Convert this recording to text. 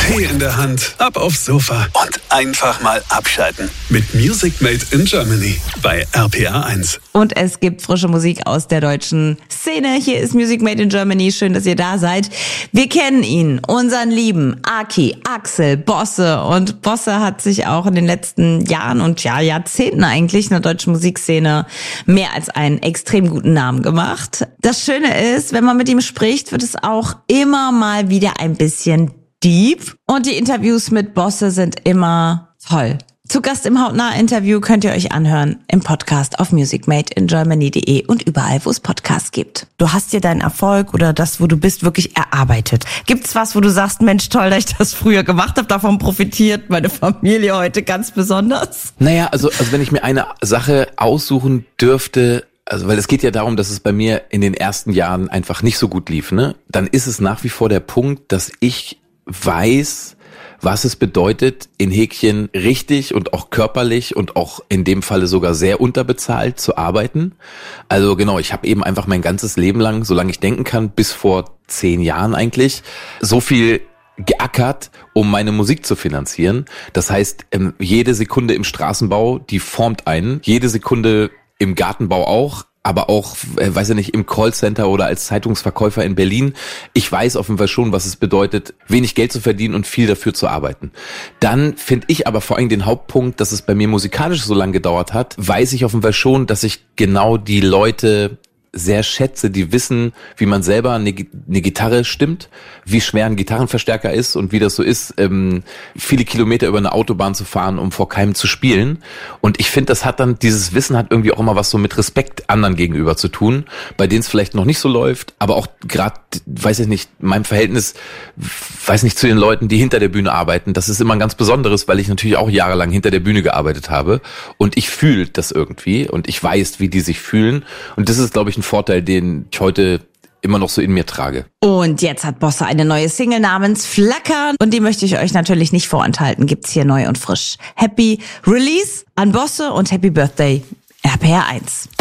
Tee in der Hand, ab aufs Sofa und einfach mal abschalten. Mit Music Made in Germany bei RPA 1. Und es gibt frische Musik aus der deutschen Szene. Hier ist Music Made in Germany. Schön, dass ihr da seid. Wir kennen ihn, unseren lieben Aki, Axel, Bosse. Und Bosse hat sich auch in den letzten Jahren und Jahrzehnten eigentlich in der deutschen Musikszene mehr als einen extrem guten Namen gemacht. Das Schöne ist, wenn man mit ihm spricht, wird es auch immer mal wieder ein bisschen deep. Und die Interviews mit Bosse sind immer toll. Zu Gast im Hautnah-Interview könnt ihr euch anhören im Podcast auf musicmadeingermany.de und überall, wo es Podcasts gibt. Du hast dir deinen Erfolg oder das, wo du bist, wirklich erarbeitet. Gibt's was, wo du sagst, Mensch, toll, dass ich das früher gemacht habe, davon profitiert meine Familie heute ganz besonders? Naja, also wenn ich mir eine Sache aussuchen dürfte, also weil es geht ja darum, dass es bei mir in den ersten Jahren einfach nicht so gut lief, ne? Dann ist es nach wie vor der Punkt, dass ich weiß, was es bedeutet, in Häkchen richtig und auch körperlich und auch in dem Falle sogar sehr unterbezahlt zu arbeiten. Also genau, ich habe eben einfach mein ganzes Leben lang, solange ich denken kann, bis vor 10 Jahren eigentlich, so viel geackert, um meine Musik zu finanzieren. Das heißt, jede Sekunde im Straßenbau, die formt einen, jede Sekunde im Gartenbau auch, aber auch, weiß ich nicht, im Callcenter oder als Zeitungsverkäufer in Berlin. Ich weiß auf jeden Fall schon, was es bedeutet, wenig Geld zu verdienen und viel dafür zu arbeiten. Dann finde ich aber vor allem den Hauptpunkt, dass es bei mir musikalisch so lange gedauert hat, weiß ich auf jeden Fall schon, dass ich genau die Leute sehr schätze, die wissen, wie man selber eine Gitarre stimmt, wie schwer ein Gitarrenverstärker ist und wie das so ist, viele Kilometer über eine Autobahn zu fahren, um vor keinem zu spielen. Und ich finde, dieses Wissen hat irgendwie auch immer was so mit Respekt anderen gegenüber zu tun, bei denen es vielleicht noch nicht so läuft, aber auch gerade, weiß ich nicht, mein Verhältnis, weiß nicht, zu den Leuten, die hinter der Bühne arbeiten, das ist immer ein ganz besonderes, weil ich natürlich auch jahrelang hinter der Bühne gearbeitet habe und ich fühle das irgendwie und ich weiß, wie die sich fühlen und das ist, glaube ich, ein Vorteil, den ich heute immer noch so in mir trage. Und jetzt hat Bosse eine neue Single namens Flackern und die möchte ich euch natürlich nicht vorenthalten. Gibt's hier neu und frisch. Happy Release an Bosse und Happy Birthday RPR 1.